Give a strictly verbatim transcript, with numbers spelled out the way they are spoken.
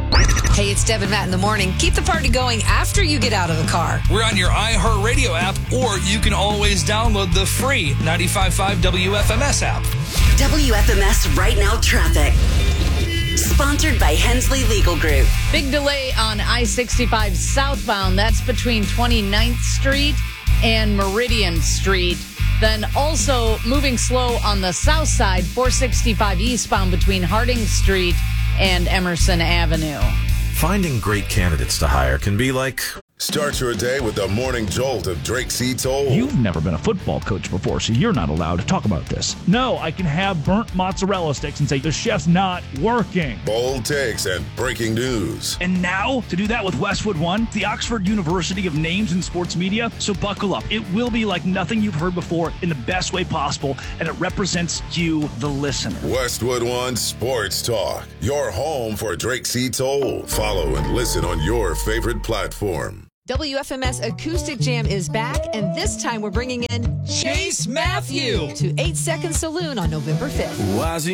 Hey, it's Deb and Matt in the morning. Keep the party going after you get out of the car. We're on your iHeartRadio app, or you can always download the free ninety-five point five W F M S app. W F M S Right Now Traffic. Sponsored by Hensley Legal Group. Big delay on I sixty-five southbound. That's between twenty-ninth Street and Meridian Street. Then also moving slow on the south side, four sixty-five eastbound between Harding Street and Emerson Avenue. Finding great candidates to hire can be like... Start your day with the morning jolt of Drake C. Toll. You've never been a football coach before, so you're not allowed to talk about this. No, I can have burnt mozzarella sticks and say the chef's not working. Bold takes and breaking news. And now, to do that with Westwood One, the Oxford University of Names in Sports Media. So buckle up. It will be like nothing you've heard before in the best way possible, and it represents you, the listener. Westwood One Sports Talk. Your home for Drake C. Toll. Follow and listen on your favorite platform. W F M S Acoustic Jam is back, and this time we're bringing in Chase Matthew to eight second Saloon on November fifth. Why is he